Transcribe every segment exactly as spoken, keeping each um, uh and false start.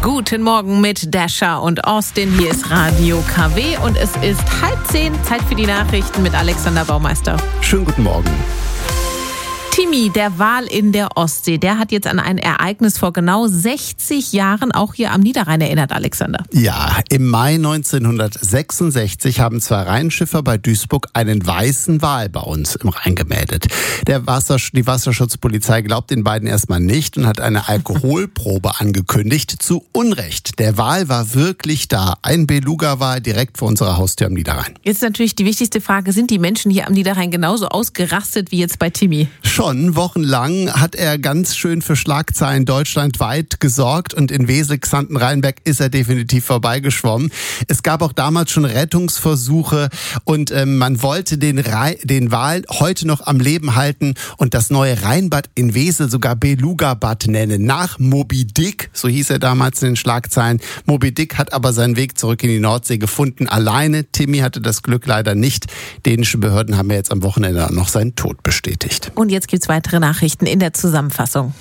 Guten Morgen mit Dasher und Austin. Hier ist Radio K W und es ist halb zehn. Zeit für die Nachrichten mit Alexander Baumeister. Schönen guten Morgen. Timmy, der Wal in der Ostsee, der hat jetzt an ein Ereignis vor genau sechzig Jahren auch hier am Niederrhein erinnert, Alexander. Ja, im Mai neunzehnhundertsechsundsechzig haben zwei Rheinschiffer bei Duisburg einen weißen Wal bei uns im Rhein gemeldet. Der Wasser, die Wasserschutzpolizei glaubt den beiden erstmal nicht und hat eine Alkoholprobe angekündigt. Zu Unrecht. Der Wal war wirklich da. Ein Beluga-Wal direkt vor unserer Haustür am Niederrhein. Jetzt natürlich die wichtigste Frage, sind die Menschen hier am Niederrhein genauso ausgerastet wie jetzt bei Timmy? Schon wochenlang hat er ganz schön für Schlagzeilen deutschlandweit gesorgt und in Wesel, Xanten, Rheinberg ist er definitiv vorbeigeschwommen. Es gab auch damals schon Rettungsversuche und ähm, man wollte den, Rhein, den Wal heute noch am Leben halten und das neue Rheinbad in Wesel sogar Beluga-Bad nennen. Nach Moby Dick, so hieß er damals in den Schlagzeilen. Moby Dick hat aber seinen Weg zurück in die Nordsee gefunden. Alleine, Timmy hatte das Glück leider nicht. Dänische Behörden haben ja jetzt am Wochenende noch seinen Tod bestätigt. Und jetzt gibt's weitere Nachrichten in der Zusammenfassung.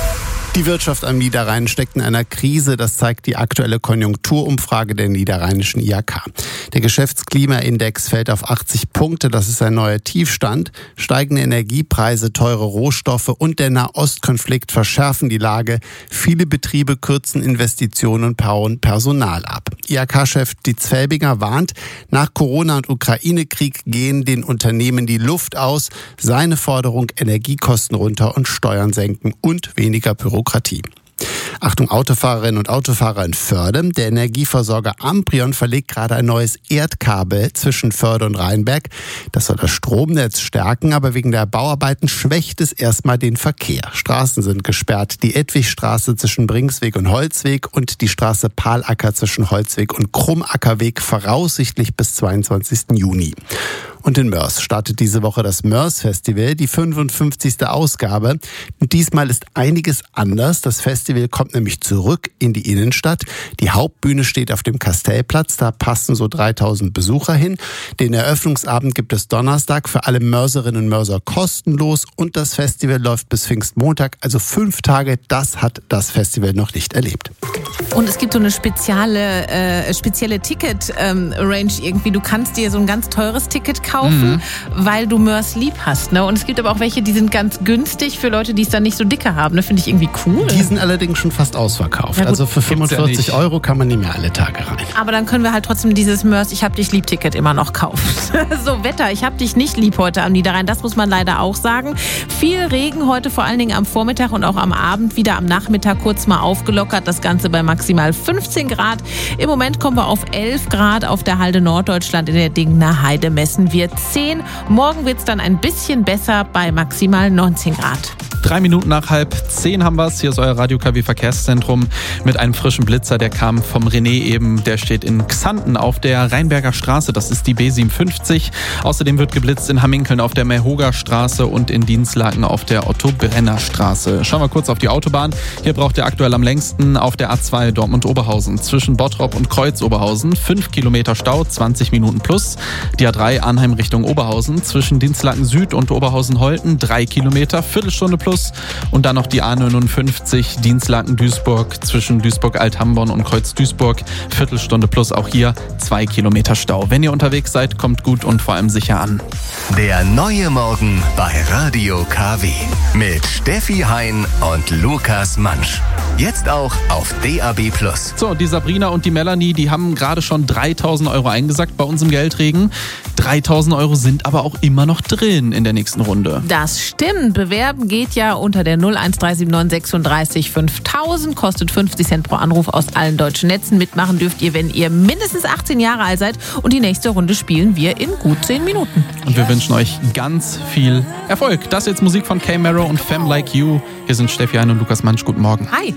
Die Wirtschaft am Niederrhein steckt in einer Krise, das zeigt die aktuelle Konjunkturumfrage der niederrheinischen I H K. Der Geschäftsklimaindex fällt auf achtzig Punkte, das ist ein neuer Tiefstand. Steigende Energiepreise, teure Rohstoffe und der Nahostkonflikt verschärfen die Lage. Viele Betriebe kürzen Investitionen und bauen Personal ab. I H K-Chef Dietz Felbinger warnt, nach Corona- und Ukraine-Krieg gehen den Unternehmen die Luft aus. Seine Forderung: Energiekosten runter und Steuern senken und weniger Bürokratie. Achtung, Autofahrerinnen und Autofahrer in Förde. Der Energieversorger Amprion verlegt gerade ein neues Erdkabel zwischen Förde und Rheinberg. Das soll das Stromnetz stärken, aber wegen der Bauarbeiten schwächt es erstmal den Verkehr. Straßen sind gesperrt. Die Edwigstraße zwischen Bringsweg und Holzweg und die Straße Pahlacker zwischen Holzweg und Krummackerweg voraussichtlich bis zweiundzwanzigsten Juni. Und in Mörs startet diese Woche das Mörs-Festival, die fünfundfünfzigste Ausgabe. Und diesmal ist einiges anders. Das Festival kommt nämlich zurück in die Innenstadt. Die Hauptbühne steht auf dem Kastellplatz. Da passen so dreitausend Besucher hin. Den Eröffnungsabend gibt es Donnerstag für alle Mörserinnen und Mörser kostenlos. Und das Festival läuft bis Pfingstmontag, also fünf Tage. Das hat das Festival noch nicht erlebt. Und es gibt so eine spezielle, äh, spezielle Ticket-Range ähm, irgendwie. Du kannst dir so ein ganz teures Ticket kaufen, mhm. weil du Mörs lieb hast. Ne? Und es gibt aber auch welche, die sind ganz günstig für Leute, die es dann nicht so dicke haben. Ne? Finde ich irgendwie cool. Die sind allerdings schon fast ausverkauft. Ja, also für fünfundvierzig ja Euro kann man nicht mehr alle Tage rein. Aber dann können wir halt trotzdem dieses Mörs Ich hab dich lieb Ticket immer noch kaufen. So, Wetter, ich hab dich nicht lieb heute am Niederrhein. Das muss man leider auch sagen. Viel Regen heute, vor allen Dingen am Vormittag und auch am Abend, wieder am Nachmittag kurz mal aufgelockert. Das Ganze bei maximal fünfzehn Grad. Im Moment kommen wir auf elf Grad auf der Halde Norddeutschland. In der Dingner Heide messen wir zehn. Morgen wird es dann ein bisschen besser bei maximal neunzehn Grad. Drei Minuten nach halb zehn haben wir es. Hier ist euer Radio K W Verkehrszentrum mit einem frischen Blitzer. Der kam vom René eben. Der steht in Xanten auf der Rheinberger Straße. Das ist die B siebenundfünfzig. Außerdem wird geblitzt in Hamminkeln auf der Merhoger Straße und in Dienstlaken auf der Otto-Brenner Straße. Schauen wir kurz auf die Autobahn. Hier braucht ihr aktuell am längsten auf der A zwei Dortmund-Oberhausen. Zwischen Bottrop und Kreuz-Oberhausen fünf Kilometer Stau, zwanzig Minuten plus. Die A drei Arnheim Richtung Oberhausen. Zwischen Dienstlaken Süd und Oberhausen-Holten drei Kilometer, Viertelstunde plus. Und dann noch die A neunundfünfzig Dienstlaken-Duisburg zwischen Duisburg-Althamborn und Kreuz-Duisburg. Viertelstunde plus, auch hier zwei Kilometer Stau. Wenn ihr unterwegs seid, kommt gut und vor allem sicher an. Der neue Morgen bei Radio K W mit Steffi Hein und Lukas Mansch. Jetzt auch auf D A B plus. So, die Sabrina und die Melanie, die haben gerade schon dreitausend Euro eingesackt bei uns im Geldregen. dreitausend Euro sind aber auch immer noch drin in der nächsten Runde. Das stimmt. Bewerben geht ja unter der null eins drei sieben neun sechsunddreißig fünftausend. Kostet fünfzig Cent pro Anruf aus allen deutschen Netzen. Mitmachen dürft ihr, wenn ihr mindestens achtzehn Jahre alt seid. Und die nächste Runde spielen wir in gut zehn Minuten. Und wir wünschen euch ganz viel Erfolg. Das ist jetzt Musik von K-Mero und Femme Like You. Hier sind Steffi Hein und Lukas Mansch. Guten Morgen. Hi.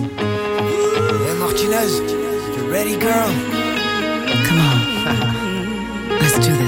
Hey Martinez, you ready, girl? Come on. Let's do this.